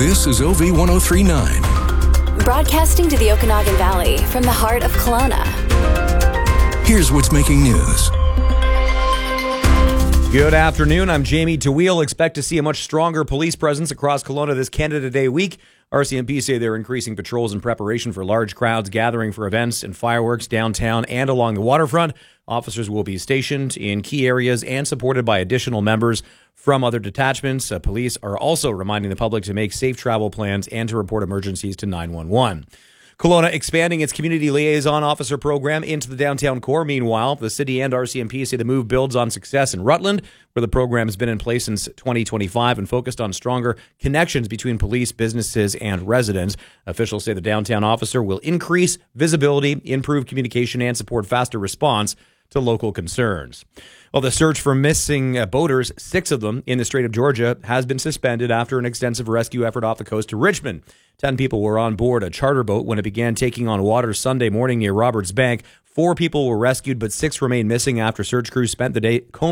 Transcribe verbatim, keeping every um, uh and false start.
This is O V ten thirty-nine. Broadcasting to the Okanagan Valley from the heart of Kelowna. Here's what's making news. Good afternoon. I'm Jamie DeWheel. Expect to see a much stronger police presence across Kelowna this Canada Day week. R C M P say they're increasing patrols in preparation for large crowds gathering for events and fireworks downtown and along the waterfront. Officers will be stationed in key areas and supported by additional members from other detachments. Uh, police are also reminding the public to make safe travel plans and to report emergencies to nine one one. Kelowna expanding its community liaison officer program into the downtown core. Meanwhile, the city and R C M P say the move builds on success in Rutland, where the program has been in place since twenty twenty-five and focused on stronger connections between police, businesses, and residents. Officials say the downtown officer will increase visibility, improve communication, and support faster response to local concerns. Well, the search for missing uh, boaters, six of them in the Strait of Georgia, has been suspended after an extensive rescue effort off the coast to Richmond. Ten people were on board a charter boat when it began taking on water Sunday morning near Roberts Bank. Four people were rescued, but six remain missing after search crews spent the day combing